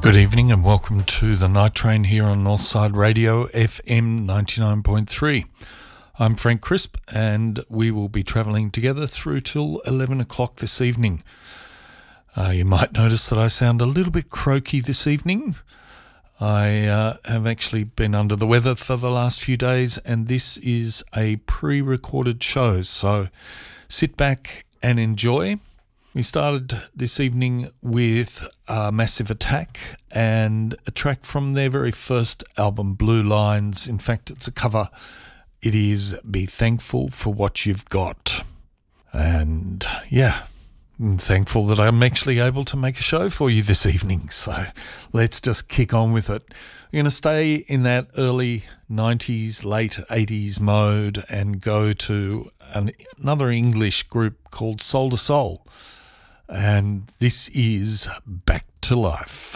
Good evening and welcome to the Night Train here on Northside Radio FM 99.3. I'm Frank Crisp and we will be travelling together through till 11 o'clock this evening. You might notice that I sound a little bit croaky this evening. I have actually been under the weather for the last few days, and this is a pre-recorded show, so sit back and enjoy. We started this evening with Massive Attack and a track from their very first album, Blue Lines. In fact, it's a cover. It is Be Thankful for What You've Got. And yeah, I'm thankful that I'm actually able to make a show for you this evening. So let's just kick on with it. We're going to stay in that early 90s, late 80s mode and go to another English group called Soul II Soul. And this is Back to Life.